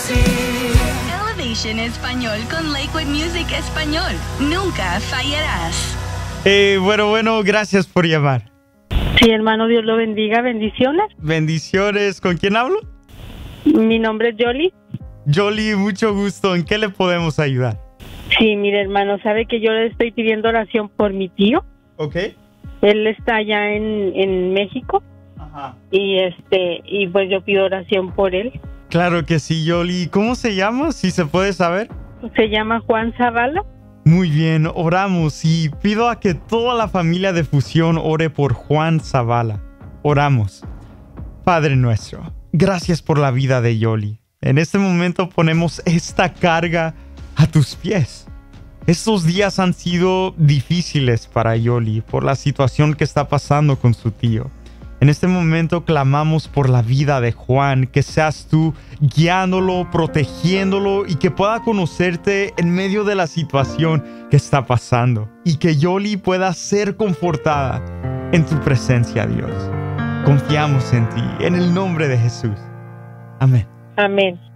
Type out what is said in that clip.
Elevation Español con Lakewood Music Español. Nunca fallarás. Bueno, gracias por llamar. Sí, hermano, Dios lo bendiga. Bendiciones. Bendiciones. ¿Con quién hablo? Mi nombre es Yoli. Yoli, mucho gusto. ¿En qué le podemos ayudar? Sí, mire, hermano, sabe que yo le estoy pidiendo oración por mi tío. Ok. Él está allá en México. Ajá. Y pues yo pido oración por él. Claro que sí, Yoli. ¿Cómo se llama? Si se puede saber. Se llama Juan Zavala. Muy bien, oramos y pido a que toda la familia de Fusión ore por Juan Zavala. Oramos. Padre nuestro, gracias por la vida de Yoli. En este momento ponemos esta carga a tus pies. Estos días han sido difíciles para Yoli por la situación que está pasando con su tío. En este momento clamamos por la vida de Juan, que seas tú guiándolo, protegiéndolo y que pueda conocerte en medio de la situación que está pasando. Y que Yoli pueda ser confortada en tu presencia, Dios. Confiamos en ti, en el nombre de Jesús. Amén. Amén.